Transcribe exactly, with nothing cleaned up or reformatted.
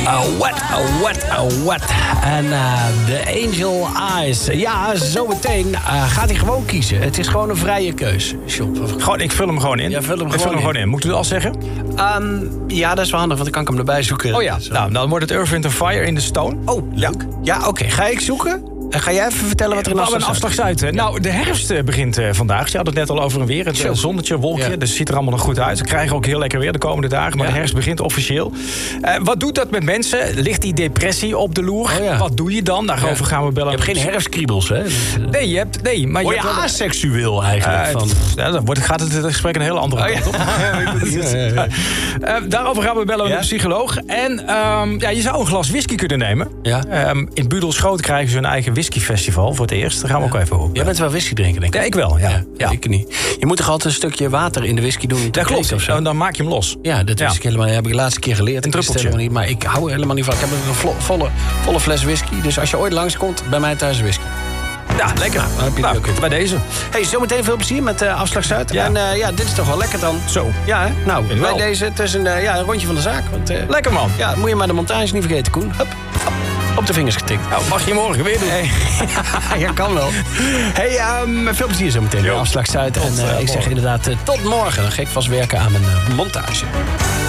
Oh, what, oh, what, oh, what. En de uh, Angel Eyes. Ja, zometeen uh, gaat hij gewoon kiezen. Het is gewoon een vrije keus. Gewoon, ik vul hem gewoon in. Ja, vul hem ik gewoon, vul hem in. gewoon in. Moet u het al zeggen? Um, ja, dat is wel handig, want dan kan ik hem erbij zoeken. Oh ja, Zo. nou, dan wordt het Earth, Wind and Fire in the Stone. Oh, leuk. Ja, oké. Okay. Ga ik zoeken? En ga jij even vertellen wat er in Nou, een afslag afslag uit. Nou, de herfst uh, begint uh, vandaag. Je had het net al over en weer. Het uh, zonnetje, wolkje. Ja. Dus het ziet er allemaal nog goed uit. We krijgen ook heel lekker weer de komende dagen. Maar ja. de herfst begint officieel. Uh, wat doet dat met mensen? Ligt die depressie op de loer? Oh, ja. Wat doe je dan? Daarover ja. gaan we bellen. Je hebt geen herfstkriebels, hè? Nee, je hebt... Nee, maar Word je, je hebt aseksueel eigenlijk? Uh, van... ja, dan wordt, gaat het, het gesprek een hele andere oh, kant op. Ja. ja, ja, ja. uh, daarover gaan we bellen met ja? een psycholoog. En um, ja, je zou een glas whisky kunnen nemen. Ja? Um, in Budelschoot krijgen ze hun eigen whiskyfestival voor het eerst. Daar gaan we ja. ook even op. Jij bent wel whisky drinken, denk ik. Ja, ik wel, ja. ja, ja. Ik niet. Je moet toch altijd een stukje water in de whisky doen? Dat klopt, of zo? Dan maak je hem los. Ja, dat ja. wist ik helemaal. Dat heb ik de laatste keer geleerd. Een druppeltje. Niet, maar ik hou er helemaal niet van. Ik heb een vo- volle, volle fles whisky. Dus als je ooit langskomt, bij mij thuis whisky. Ja, lekker. Nou, dan heb je nou, ook bij deze. Hey, zometeen veel plezier met uh, Afslag Zuid. Ja. En uh, ja, dit is toch wel lekker dan. Zo. Ja, hè? Nou, bij wel. deze, het is een, uh, ja, een rondje van de zaak. Want, uh, lekker, man. Ja, moet je maar de montage niet vergeten, Koen. Hup, hop, op de vingers getikt. Nou, mag je morgen weer doen. Hey. Ja, kan wel. Hey, um, veel plezier zometeen bij Afslag Zuid. En uh, ik zeg inderdaad uh, tot morgen. Dan ga ik vast werken aan mijn uh, montage.